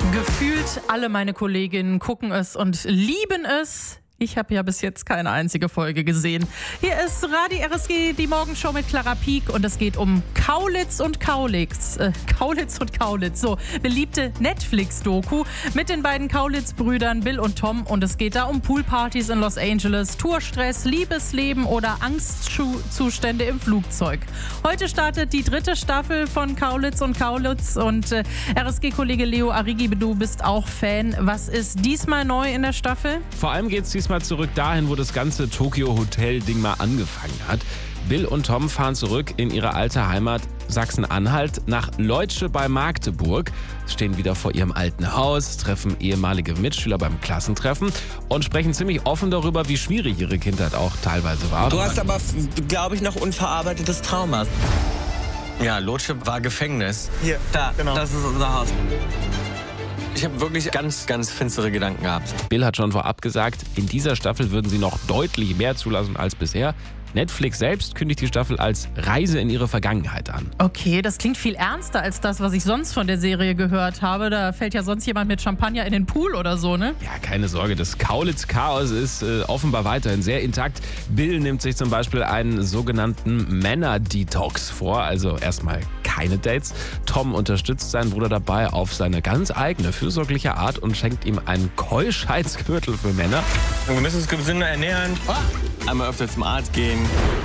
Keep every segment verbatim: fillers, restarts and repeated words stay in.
Gefühlt alle meine Kolleginnen gucken es und lieben es. Ich habe ja bis jetzt keine einzige Folge gesehen. Hier ist Radi R S G, die Morgenshow mit Clara Pieck und es geht um Kaulitz und Kaulitz. Äh, Kaulitz und Kaulitz. So, beliebte Netflix-Doku mit den beiden Kaulitz-Brüdern Bill und Tom und es geht da um Poolpartys in Los Angeles, Tourstress, Liebesleben oder Angstzustände im Flugzeug. Heute startet die dritte Staffel von Kaulitz und Kaulitz und äh, R S G-Kollege Leo Arrighi, du bist auch Fan. Was ist diesmal neu in der Staffel? Vor allem geht es diesmal zurück dahin, wo das ganze Tokyo-Hotel-Ding mal angefangen hat. Bill und Tom fahren zurück in ihre alte Heimat Sachsen-Anhalt nach Leutsche bei Magdeburg, stehen wieder vor ihrem alten Haus, treffen ehemalige Mitschüler beim Klassentreffen und sprechen ziemlich offen darüber, wie schwierig ihre Kindheit auch teilweise war. Du hast aber, glaube ich, noch unverarbeitetes Trauma. Ja, Leutsche war Gefängnis. Hier, da, genau. Das ist unser Haus. Ich habe wirklich ganz, ganz finstere Gedanken gehabt. Bill hat schon vorab gesagt, in dieser Staffel würden sie noch deutlich mehr zulassen als bisher. Netflix selbst kündigt die Staffel als Reise in ihre Vergangenheit an. Okay, das klingt viel ernster als das, was ich sonst von der Serie gehört habe. Da fällt ja sonst jemand mit Champagner in den Pool oder so, ne? Ja, keine Sorge, das Kaulitz-Chaos ist äh, offenbar weiterhin sehr intakt. Bill nimmt sich zum Beispiel einen sogenannten Männer-Detox vor, also erstmal keine Dates. Tom unterstützt seinen Bruder dabei auf seine ganz eigene, fürsorgliche Art und schenkt ihm einen Keuschheitsgürtel für Männer. Wir müssen uns gesünder ernähren, einmal öfter zum Arzt gehen,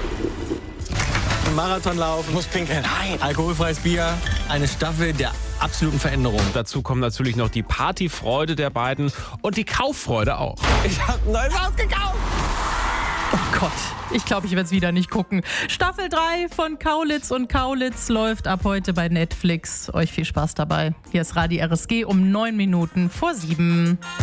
Marathon laufen, muss pinkeln, nein, alkoholfreies Bier, eine Staffel der absoluten Veränderung. Dazu kommt natürlich noch die Partyfreude der beiden und die Kauffreude auch. Ich habe ein neues Haus gekauft. Oh Gott, ich glaube, ich werde es wieder nicht gucken. Staffel drei von Kaulitz und Kaulitz läuft ab heute bei Netflix. Euch viel Spaß dabei. Hier ist Radi R S G um neun Minuten vor sieben.